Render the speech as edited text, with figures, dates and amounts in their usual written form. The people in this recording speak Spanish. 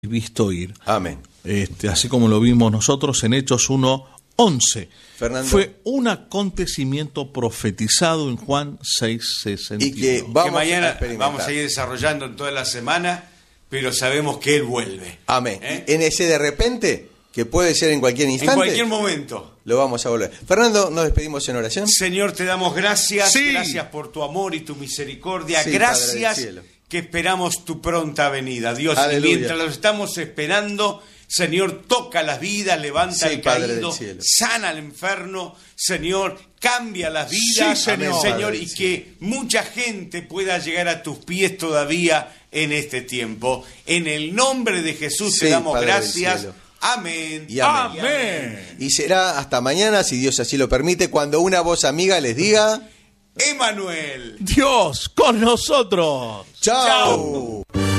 visto ir. Amén. Así como lo vimos nosotros en Hechos 1:11. Fernando. Fue un acontecimiento profetizado en Juan 6:61. Y que Que mañana vamos a ir desarrollando en toda la semana, pero sabemos que Él vuelve. Amén. En ese de repente, que puede ser en cualquier instante. En cualquier momento. Lo vamos a volver. Fernando, nos despedimos en oración. Señor, te damos gracias. Sí. Gracias por tu amor y tu misericordia. Sí, Gracias Padre del cielo. que esperamos tu pronta venida. Dios, y Aleluya. mientras lo estamos esperando, Señor, toca las vidas, levanta Sí, al Padre caído, del cielo. sana al enfermo, Señor, cambia las vidas, Sí, Señor. Amén, Señor, Padre y del que mucha gente pueda llegar a tus pies todavía en este tiempo. En el nombre de Jesús Sí, te damos Padre del gracias. cielo. Amén. Y amén. Amén. Y será hasta mañana, si Dios así lo permite, cuando una voz amiga les diga... Emanuel. Dios con nosotros. ¡Chao!